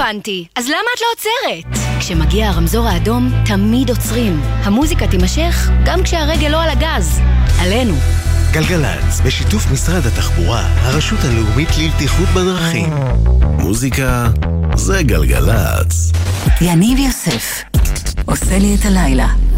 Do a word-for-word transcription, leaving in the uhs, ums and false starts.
הבנתי. אז למה את לא עוצרת? כשמגיע הרמזור האדום, תמיד עוצרים. המוזיקה תימשך גם כשהרגל לא על הגז. עלינו. גלגלץ, בשיתוף משרד התחבורה, הרשות הלאומית לבטיחות בדרכים. מוזיקה זה גלגלץ. יניב יוסף, עושה לי את הלילה.